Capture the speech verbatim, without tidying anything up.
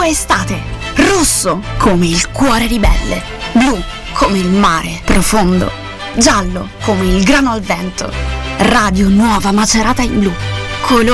sua estate. Rosso come il cuore ribelle, blu come il mare profondo, giallo come il grano al vento. Radio Nuova Macerata in blu. Colori